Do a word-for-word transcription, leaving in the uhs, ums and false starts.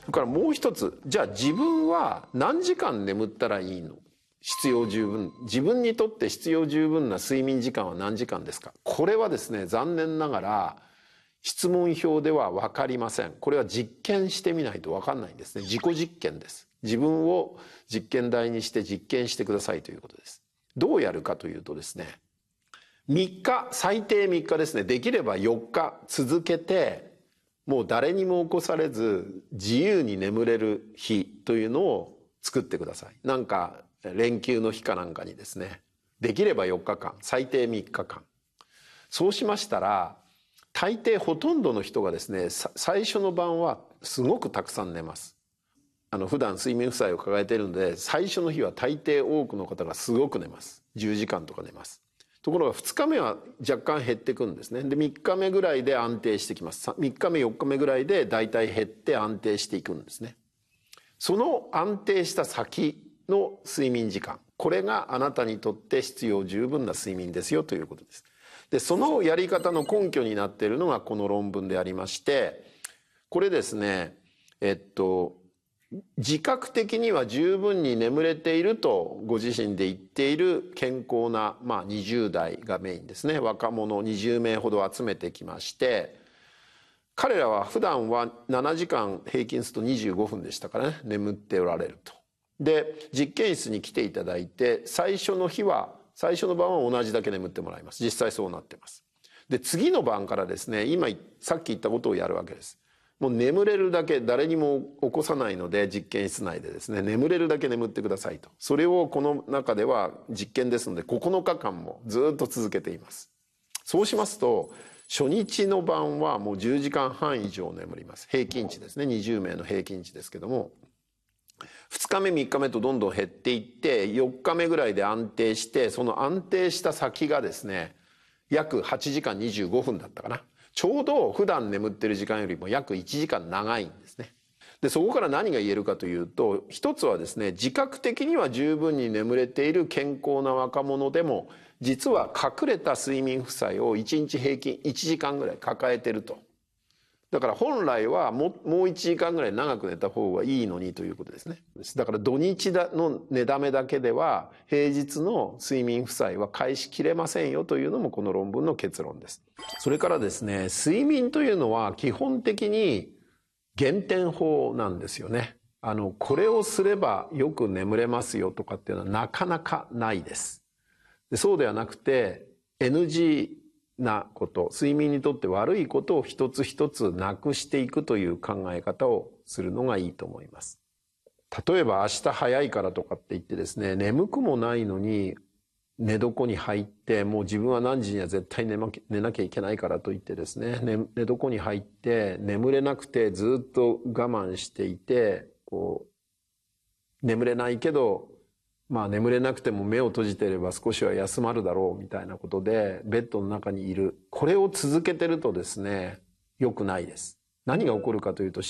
れからもう一つ、じゃあ自分は何時間眠ったらいいの？必要十分。自分にとって必要十分な睡眠時間は何時間ですか？これはですね、残念ながら質問票では分かりません。これは実験してみないと分かんないんですね。自己実験です。自分を実験台にして実験してくださいということです。どうやるかというとですね、みっか、最低みっかですね、できればよっか続けて、もう誰にも起こされず自由に眠れる日というのを作ってください。なんか連休の日かなんかにですね、できればよっかかん、最低みっかかん。そうしましたら、大抵ほとんどの人がですね、最初の晩はすごくたくさん寝ます。あの普段睡眠負債を抱えているので、最初の日は大抵多くの方がすごく寝ます。じゅうじかんとか寝ます。ところがふつかめは若干減ってくんですね。でみっかめぐらいで安定してきます。みっかめよっかめぐらいでだいたい減って安定していくんですね。その安定した先の睡眠時間、これがあなたにとって必要十分な睡眠ですよということです。でそのやり方の根拠になっているのがこの論文でありまして、これですね、えっと自覚的には十分に眠れているとご自身で言っている健康な、まあ、にじゅう代がメインですね。若者にじゅうめいほど集めてきまして、彼らは普段はななじかん平均するとにじゅうごふんでしたからね、眠っておられると。で実験室に来ていただいて、最初の日は最初の晩は同じだけ眠ってもらいます。実際そうなってます。で次の晩からですね、今さっき言ったことをやるわけです。もう眠れるだけ、誰にも起こさないので実験室内でですね、眠れるだけ眠ってくださいと。それをこの中では実験ですのでここのかかんもずっと続けています。そうしますと初日の晩はもうじゅうじかんはん以上眠ります。平均値ですね、にじゅうめいの平均値ですけども、ふつかめみっかめとどんどん減っていってよっかめぐらいで安定して、その安定した先がですね約はちじかんにじゅうごふんだったかな。ちょうど普段眠ってる時間よりも約いちじかん長いんですね。でそこから何が言えるかというと、一つはですね、自覚的には十分に眠れている健康な若者でも実は隠れた睡眠負債をいちにち平均いちじかんぐらい抱えてると。だから本来はももういちじかんぐらい長く寝た方がいいのにということですね。だから土日の寝だめだけでは平日の睡眠負債は返しきれませんよというのもこの論文の結論です。それからですね、睡眠というのは基本的に減点法なんですよね。あのこれをすればよく眠れますよとかっていうのはなかなかないです。でそうではなくて エヌジーなこと、睡眠にとって悪いことを一つ一つなくしていくという考え方をするのがいいと思います。例えば明日早いからとかって言ってですね、眠くもないのに寝床に入って、もう自分は何時には絶対寝なきゃ、寝なきゃいけないからと言ってですね、寝、寝床に入って眠れなくてずっと我慢していて、こう眠れないけどまあ眠れなくても目を閉じていれば少しは休まるだろうみたいなことでベッドの中にいる。これを続けてるとですね、良くないです。何が起こるかというと